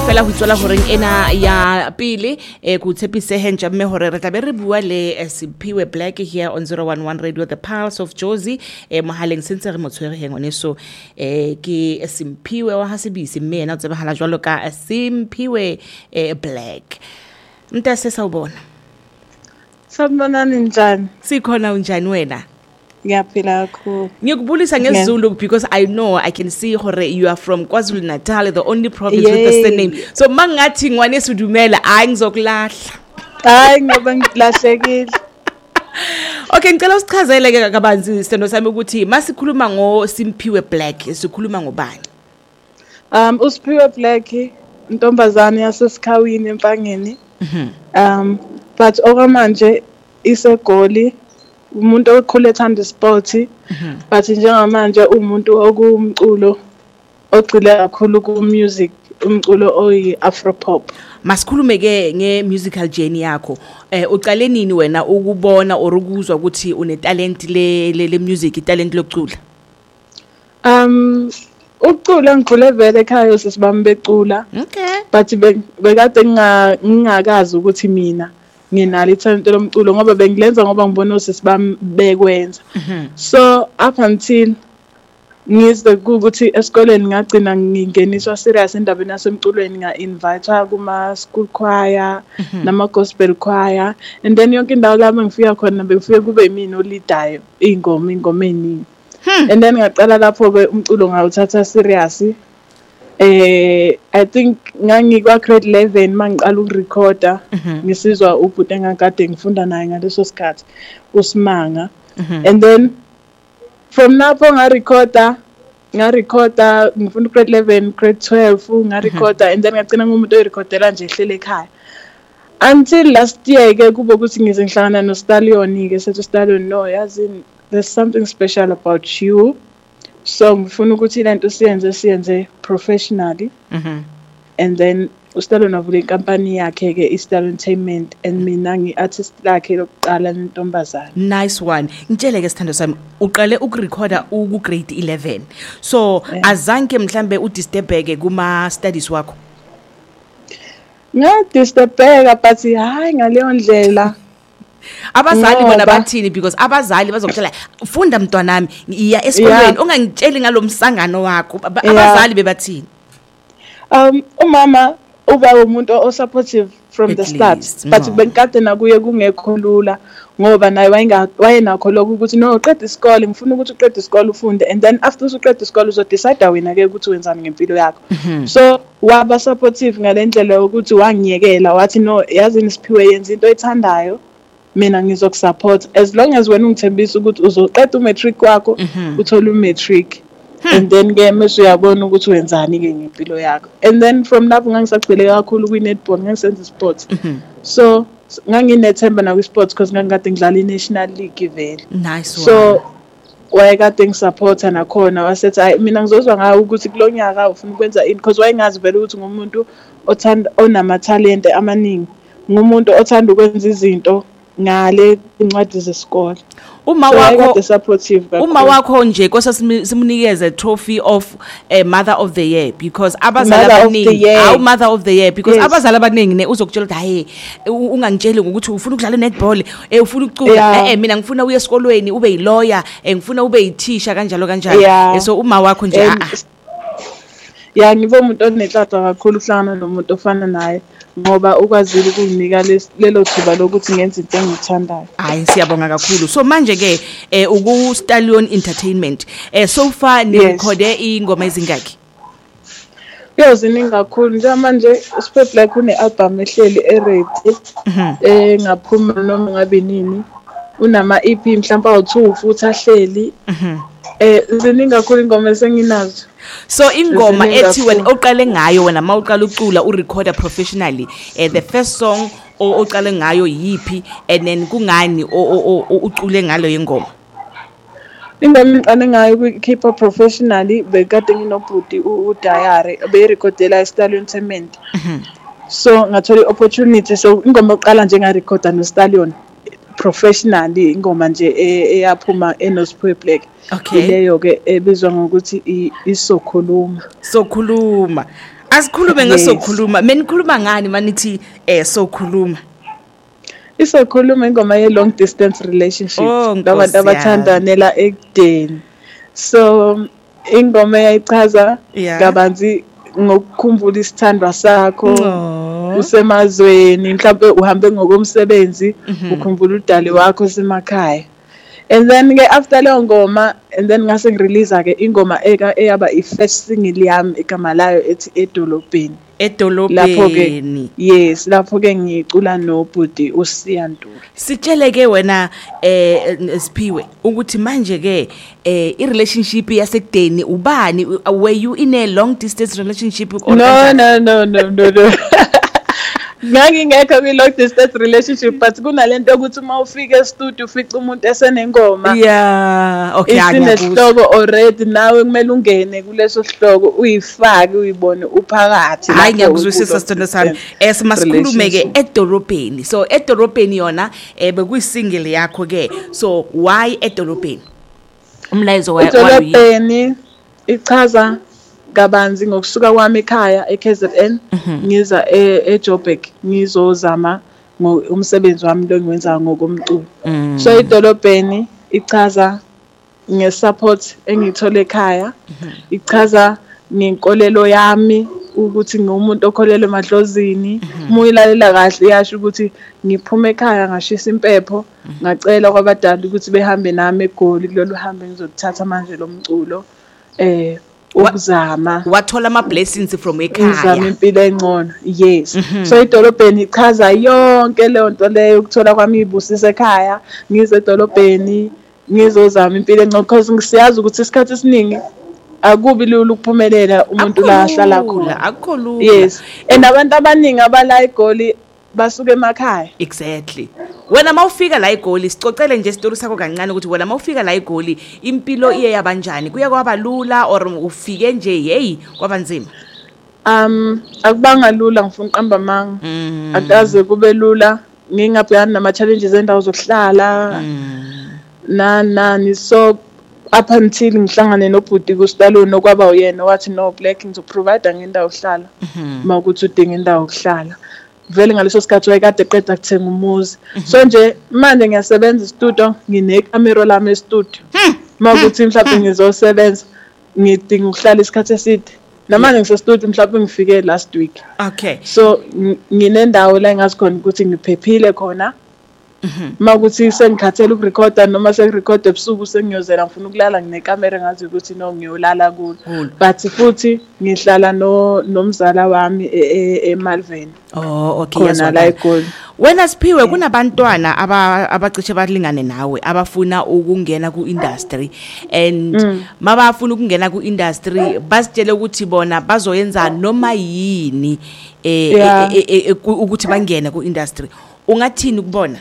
fela ho tswela horeng ena ya pele ku tshepisehe ntja mme hore re tla be re bua le Simphiwe Black here on 011 Radio The Pulse of Jozi mohaleng sentse re motshwere heng one so ke Simphiwe wa Hasibisi mme ena o tsebahala jwalo ka Simphiwe Black. Ntase sawubona. Sabona njani? Sikhona unjani wena? Ngiyaphila kakhulu. Ngikubulisa ngesiZulu because I know I can see hore you are from KwaZulu-Natal, the only province with the same name. So mangathi ngwane sudumela hayi ngizokulahla. Hayi ngoba ngilahlekile. Okay, ngicela usichazele ke kabanzi sithando sami ukuthi masikhuluma ngo Simphiwe Black sikhuluma ngobani? uSimphiwe Black intombazane yasesikhawini empangeni. But okwamanje isegoli umuntu okhule ethanda sport but njengamanje umuntu okumculo ogcile kakhulu ku music umculo oyi Afropop. Masikhulume ke nge-musical journey yakho. Uqale nini wena ukubona or ukuzwa ukuthi une talent le music, talent lokucula? Ucula ngikhule vele ekhaya sisibami becula. Okay. But bekade ngingakazi ukuthi mina nginalo ithalente lomculo ngoba bengilenza ngoba ngibona usisibami bekwenza. So up until ngizwe ukuthi esikoleni ngagcina ngingeniswa serious endabeni yasemculweni nga-invite kuma school choir nama gospel choir and then yonke indawo lapho ngifika khona bengifike kube yimina olidayo ingoma eningi and then ngaqala lapho ke umculo ngawuthatha serious. I think ngangikwa grade 11 mangiqala ukurecorda ngisizwa ubhuti engakade ngifunda naye ngaleso sikhathi uSimanga and then from lapho ngarecorda ngifunda grade 11 grade 12 ngarecorda and then ngagcina ngumuntu oyirecordela nje ehlele ekhaya until last year ke kube ukuthi ngize ngihlangana noStallion ke sethu Stallion no yazi there's something special about you. So ngifuna ukuthi lento siyenze professionally. And then uStallion avule inkampani yakhe ke iStallion Entertainment and mina ngiartist lakhe lokuqala nentombazana. Nice one. Ngitshele ke sithando sami uqale ukurecorda ku grade 11. So azanke mhlambe udisturbeke kuma studies wakho. Ngadisturbeka but hayi ngaleyo ndlela. Abazali bona bathini because abazali bazokutshela ufunda mntwanami iya esikolweni ungangitsheli ngalomsangano wakho abazali bebathini? Umama uba umuntu osupportive from the start but benkade nakuye kungekho lula ngoba naye wayenakho lokho ukuthi no uqeda isikole ngifuna ukuthi uqede isikole ufunde and then after usuqeda isikole uzodecide wena ke ukuthi wenzani ngempilo yakho. So waba supportive ngalendlela ukuthi wangiyekela wathi no yazi Nisiphiwe yenza into oyithandayo mina ngizokusupport as long as wena ungithembisa ukuthi uzoqeda umatric wakho uthola umatric and then ke mase uyabona ukuthi wenzani ke ngempilo yakho and then from lapho ngangisagcile kakhulu kwi netball ngisenza sport so nganginethemba na kwi sports because ngangikade ngidlala iNational League vele. Nice one. So wayekade ngisupporta nakhona wasethi hayi mina ngizozwa ngawo ukuthi kulonyaka ufuna ukwenza ini because wayengazi vele ukuthi ngumuntu othanda onama talent amaningi ngumuntu othanda ukwenza izinto ngale incwadi zesikole. Uma wakho nje kosa simnikeze trophy of mother of the year because abazali abaningi mother of the year because abazali abaningi ne uzokutshela ukuthi hayi ungangitsheli ngokuthi ufuna ukudlala netball ufuna ukucula mina ngifuna uye esikolweni ube yilawyer ngifuna ube yithisha kanjalo so uma wakho nje ngibe umuntu onenhlanhla kakhulu uhlangana nomuntu ofana naye ngoba ukwazile ukunika lelo thuba lokuthi ngenze into engithandayo. Hayi siyabonga kakhulu. So manje ke uku Stallion Entertainment so far ni recorde ingoma ezingaki? Ziningi kakhulu njengamanje uSimphiwe Black une album ehleli eready ngaphuma noma ngabe nini unama EP mhlawumbe awu2 futhi ahleli ziningi kakhulu ingoma esenginazo. So ingoma ethi wena oqale ngayo wena mawuqala ucula urecorder professionally the first song oqale ngayo yipi and then kungani ucule ngalo ingoma? Ingoma ngiqale ngayo ukukhipha professionally bekade nginobhuti uDayari beyirecordela iStallion Entertainment. So ngathola opportunity so ingoma oqala nje ngarecorda noStallion professionally ingoma nje eyaphuma eNosimphiwe Black. Okay. Leyo ke ebizwa ngokuthi isokhuluma. Sokhuluma. asikhulume ngesokhuluma menikhuluma ngani manithi sokhuluma isokhuluma ingoma ye long distance relationship labantu abathandanela ekudeni so ingoma yayichaza kabanzi ngokukhumbula isithandwa sakho usemazweni mhlawumbe uhambe ngokomsebenzi ukhumbula udali wakho semakhaya and then ke after leyo ngoma and then ngase ngirelease ke ingoma eyaba i-first single yami igama layo ethi edolobheni lapho ke yes lapho ke ngicula nobhuti uSiyantuli sitshele ke wena Siphiwe ukuthi manje ke i-relationship yasekudeni ubani were you in a long distance relationship or no ngangingekho kwi long distance relationship but kunalento ukuthi uma ufika e-studio ufica umuntu esenengoma okay isihloko already nawe kumele ungene kuleso sihloko uyifake uyibone uphakathi hayi ngiyakuzwisisa sithando sami simasikhulume ke edolobheni so edolobheni yona bekuyisingle yakho ke so why edolobheni umlayezo wa edolobheni ichaza kabanzi ngokusuka kwami ekhaya eKZN ngiza eJoburg ngizozama umsebenzi wami lo ngiwenza ngokomculo so idolobheni ichaza ngesupport engithole ekhaya ichaza ngenkolelo yami ukuthi ngumuntu okholelwe emadlozini muyilalela kahle yasho ukuthi ngiphume ekhaya ngashisa impepho ngacela kwabadala ukuthi behambe nami eGoli kulolu hambe ngizothatha manje lo mculo ukuzama wathola ama blessings from ekhaya ngizama impilo engcono yes so idolobheni ichaza yonke leyo nto leyo ukuthola kwami ibusisa ekhaya ngize edolobheni ngizozama impilo engcono because ngisiyazi ukuthi isikhathi esiningi akubi lula ukuphumelela umuntu la ahlala khona akukho lula yes and abantu abaningi abala eGoli basuka emakhaya exactly wena mawufika la eGoli sicocele nje isitori sakho kancane ukuthi wena mawufika la eGoli impilo iye yabanjani kuya kwaba lula or ufike nje hey kwabanzima akubanga lula ngifuna uqamba manga akaze kube lula ngingabhekana nama challenges endawo zokuhlala nani so up until ngihlangane nobhuti kuStaloni okwaba uyena wathi no Black ngizoprovide ngendawo yokuhlala mawukuthi udinga indawo yokuhlala vele ngaleso sikhathi wayekade eqeda kuthenga umuzi so nje manje ngiyasebenza e-studio nginekamera lami e-studio mawukuthi mhlawumbe ngizosebenza ngidinga ukuhlala isikhathi eside namanje ngise-studio mhlawumbe ngifike last week okay so nginendawo la engazi khona ukuthi ngiphephile khona mawukuthi sengikhathela ukurecorda noma sengirecorda ebusuku sengiyozela ngifuna ukulala nginekamera ngazi ukuthi no ngiyolala kulo but futhi ngihlala nomzala wami eMalvern okay yazwa la eGoli wena Siphiwe kunabantwana abacishe balingane nawe abafuna ukungena ku-industry and mabafuna ukungena ku-industry basitshele ukuthi bona bazoyenza noma yini ukuthi bangene ku-industry ungathini ukubona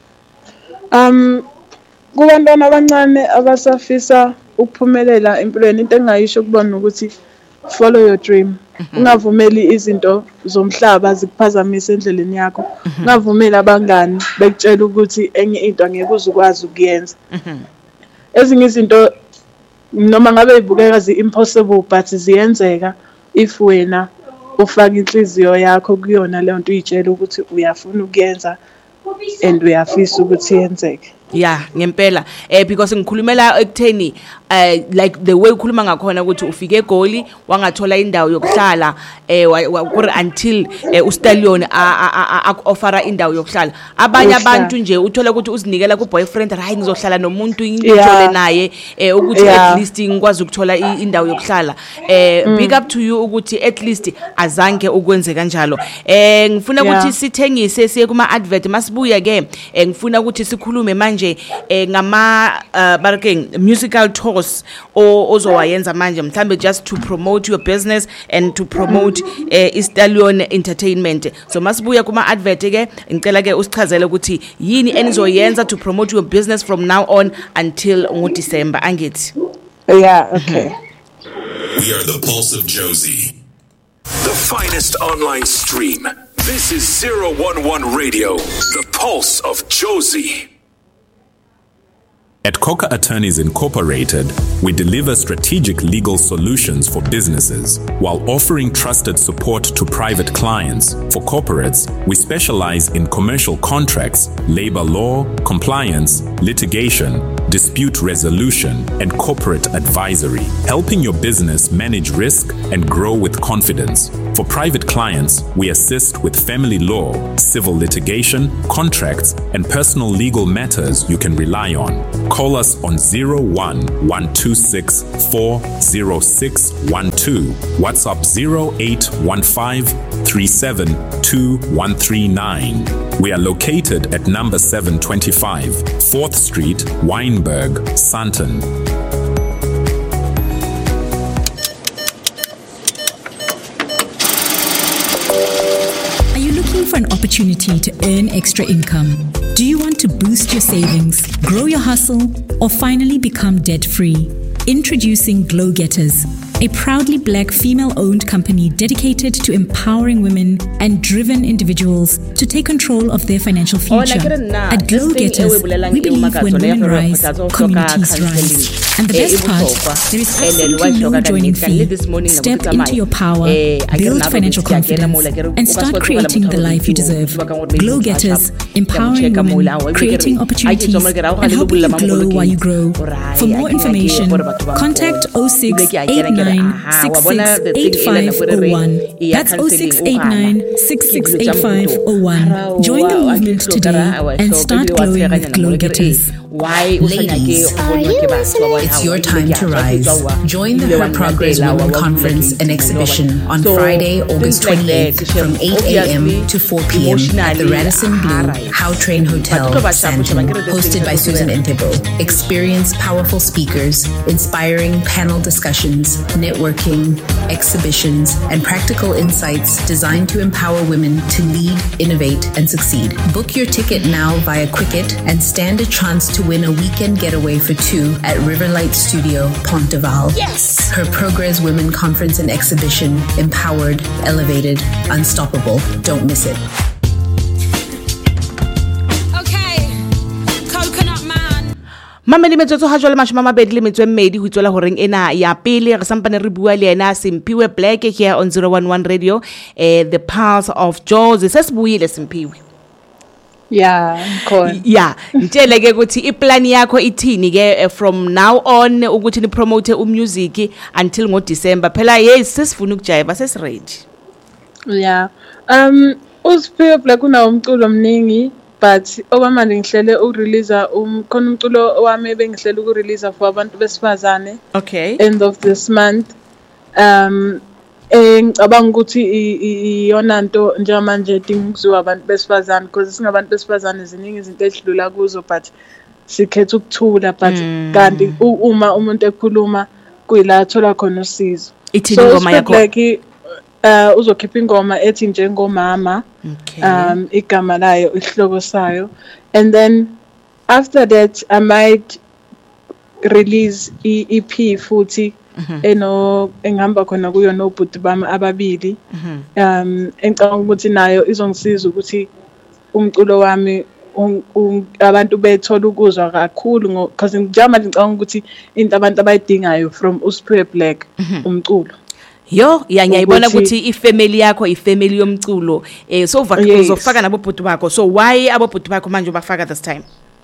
kubantwana abancane abasafisa ukuphumelela empilweni into engayisho kubona ukuthi follow your dream ungavumeli izinto zomhlaba zikuphazamise endleleni yakho ungavumeli abangani bekutshela ukuthi enye into angeke uzukwazi ukuyenza ezinye izinto noma ngabe ibukeka zi-impossible but ziyenzeka if wena ufaka inhliziyo yakho kuyona leyo nto uyitshela ukuthi uyafuna ukuyenza and uyafisa ukuthi yenzeke ngempela because ngikhulumela ekutheni like the way ukhuluma ngakhona ukuthi ufike eGoli wangathola indawo yokuhlala until uStallion offera indawo yokuhlala abanye abantu nje uthola ukuthi uzinikela ku boyfriend hayi ngizohlala nomuntu ngijole naye ukuthi at least ngikwazi ukuthola indawo yokuhlala big up to you ukuthi at least azange ukwenze kanjalo ngifuna ukuthi sithengise siye kuma advert masibuya ke ngifuna ukuthi sikhulume manje ngama musical tours ozowayenza manje mhlambe just to promote your business and to promote iStallion Entertainment so masibuya kuma advert ke ngicela ke usichazele ukuthi yini enizoyenza to promote your business from now on until ngoDecember angithi okay We are the Pulse of Josie, the finest online stream. This is 011 Radio, the Pulse of Josie. At Coca Attorneys Incorporated, we deliver strategic legal solutions for businesses while offering trusted support to private clients. For corporates, we specialize in commercial contracts, labor law, compliance, litigation, dispute resolution, and corporate advisory, helping your business manage risk and grow with confidence. For private clients, we assist with family law, civil litigation, contracts, and personal legal matters you can rely on. Call us on 01-126-40612, WhatsApp 0815-372139. We are located at number 725, 4th Street, Wynberg, Sandton. Are you looking for an opportunity to earn extra income? Do you want to boost your savings, grow your hustle, or finally become debt-free? Introducing Glow Getters, a proudly Black female-owned company dedicated to empowering women and driven individuals to take control of their financial future. At Glow Getters, we believe when women rise, communities rise. And the best part, there is absolutely no joining fee. Step into your power, build financial confidence, and start creating the life you deserve. Glow Getters, empowering women, creating opportunities, and helping you glow while you grow. For more information, contact 0689 668501. That's 0689 668501. Join the movement today and start glowing with Glow Getters. Ladies, it's your time to rise. Join the Her Progress Women Conference and Exhibition on Friday, August 28th from 8 a.m. to 4 p.m. at the Radisson Blu Howtrain Hotel, Sandton, hosted by Susan Entebo. Experience powerful speakers, inspiring panel discussions, networking, exhibitions, and practical insights designed to empower women to lead, innovate, and succeed. Book your ticket now via Quicket and stand a chance to win a weekend getaway for two at Riverlight Studio, Pont de Val. Yes! Her Progress Women Conference and Exhibition. Empowered, elevated, unstoppable. Don't miss it. Mamedi metsotso ha jwale mashome a mabedi le metso e mmedi ho tswela horeng ena ya pele re sampane re bua le ena Simpiwe Black here on 011 Radio, the Pulse of Jozi. Sesibuyile Simpiwe. Yeah, khona. Yeah, ngitshele ke ukuthi iplan yakho ithini ke from now on ukuthi ni promote umusic until ngo December. Phela yes sesifuna ukujiva sesiready. Yeah. USiphiwe Black una umculo omningi, but okwamanje ngihlele ukurelease khona umculo wami bengihlele ukurelease for abantu besifazane. Okay. End of this month. Ngicabanga ukuthi iyona nto njengamanje idinga ukuziwa abantu besifazane because singabantu besifazane ziningi izinto ezidlula kuzo, but sikhetha ukuthula, but kanti uma umuntu ekhuluma kuyila athola khona usizo. Ithini ingoma yakho? Like uzokhipha ingoma ethi njengomama. Okay. Igama layo isihloko sayo, and then after that I might release EP futhi engihamba khona kuyo nobhuti bami ababili. Engicabanga ukuthi nayo izongisiza ukuthi umculo wami abantu bethola ukuzwa kakhulu because njama ngicabanga ukuthi into abantu abayidingayo from uSiphiwe Black umculo. Yo ngiyayibona ukuthi ifamily yakho ifamily yomculo so uzofaka nabo bhuti bakho, so why abo bhuti bakho manje ubafaka this time?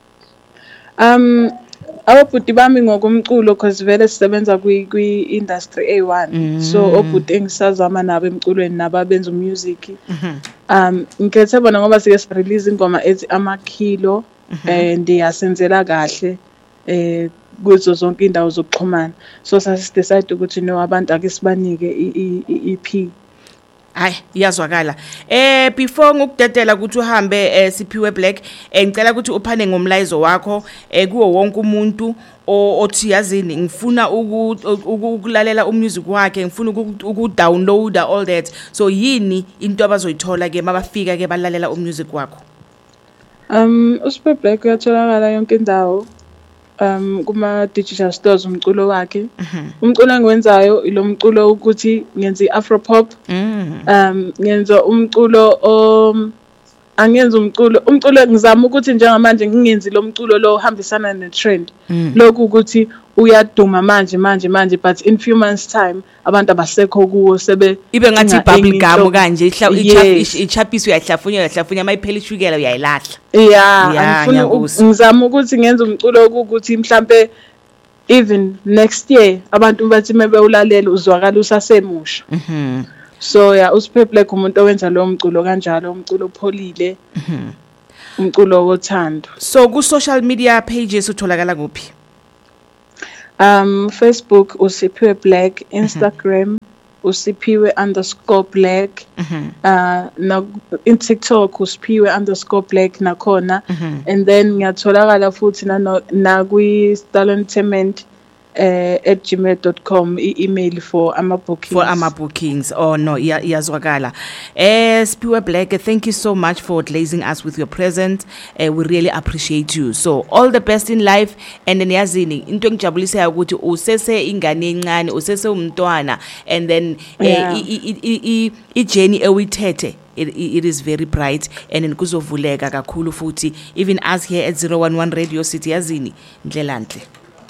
Ababhuti bami ngokomculo because vele sisebenza kwi industry A1, so obhuti engisazama nabo emculweni nabo benza music. Ngikhethe bona ngoba sike release ingoma ethi Amakhilo ndiyasenzela kahle kuzo zonke indawo zokuxhumana, so sasicide ukuthi no abantu ake sibanike i-EP. Hayi iyazwakala. Before ngokudedela ukuthi uhambe Siphiwe Black, ngicela ukuthi uphane ngomlayezo wakho kuwo wonke umuntu othi yazini ngifuna ukulalela umusic wakhe, ngifuna ukudownloada all that. So yini into abazoyithola ke mabafika ke balalela umusic wakho? uSiphiwe Black uyatholakala yonke indawo. Kuma digital stores umculo wakhe. Umculo engiwenzayo ilo mculo ukuthi ngenza iAfropop. Ngenza umculo angenza umculo ngizama ukuthi njengamanje ngingenzi lo mculo lo uhambisana netrend lokhu ukuthi uyaduma manje but in few months time abantu abasekho kuwo sebe ibe ngathi bubble gum kanje ichapiswe yahlafunya mayiphela ishukela uyayilahla ngizama ukuthi ngenze umculo ukuthi mhlambe even next year abantu bathi mebe ulalela uzwakala usasemusha so uSiphe Black umuntu owenza lo mculo kanjalo umculo opholile umculo wothando. So ku social media pages utholakala kuphi? Facebook uSiphiwe Black, Instagram uSiphiwe_Black, na in TikTok uSiphiwe_Black nakhona, and then ngiyatholakala futhi na kwi Stallentement @gmail.com email for bookings. Oh no, iyazwakala. Siphiwe Black, thank you so much for blazing us with your presence. We really appreciate you. So all the best in life, and then yazini into engijabulisa ukuthi usese ingane encane, usese umntwana, and then journey ewithethe it is very bright, and kuzovuleka kakhulu futhi even us here at 011 Radio City yazini ndlelanhle.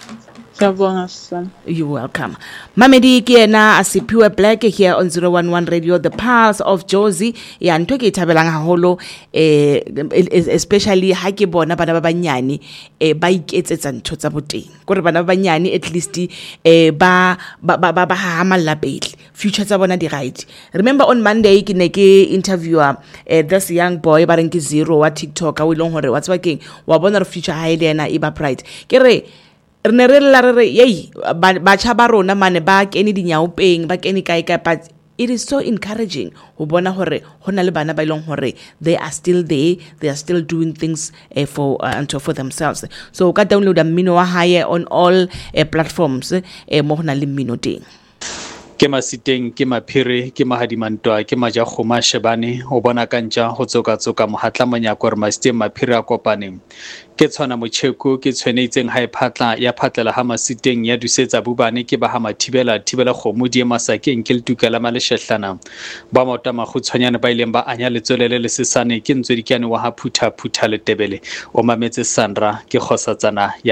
You're welcome. Mamedi Kiena Asiphiwe Black here on 011 Radio, the Pulse of Jozi. Ya ntoke ithabelanga holo especially ha ke bona bana ba banyane ba iketsetsa ntho tsa boteng. Gore bana ba banyane at least ba hamalla pele. Future tsa bona di right. Remember on Monday ke ne ke interviewer this young boy ba reng ke Zero wa TikTok a wilong hore what's working wa bona future ha ile na iba bright. Ke re ne re batjha ba rona mane ba kene dinyaopeng ba kene kae but it is so encouraging ho bona hore hona le bana ba ilong hore they are still there, they are still doing things for themselves. So ka download mmino wa hae on all platforms mo hona le mmino teng. Ke Masiteng, ke Maphiri, ke Mahadimantwa, ke Majakgoma Shebane o bona kantja ho tsoka mohatla monyako re Masiteng Maphiri a kopaneng. Ke tshwana Motjheku ke tshwenetseng ha iphatla ya phatlela ha Masiteng ya dusetsa bubane ke ba ha Mathibela kgomo die Masakeng ke letukela maleshehlana ba mota magutshwanyane ba ileng ba anya letsolele le sesane ke ntswedikiane wa ha Phutha le Tebele o mametse Sandra ke Kgosatsana.